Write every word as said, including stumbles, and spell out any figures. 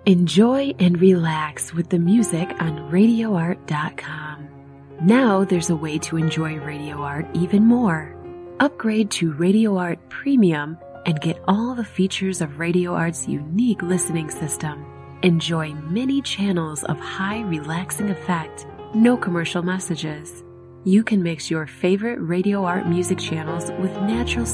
Enjoy and relax with the music on radio art dot com. Now there's a way to enjoy Radio Art even more. Upgrade to Radio Art Premium and get all the features of Radio Art's unique listening system. Enjoy many channels of high relaxing effect, no commercial messages. You can mix your favorite Radio Art music channels with natural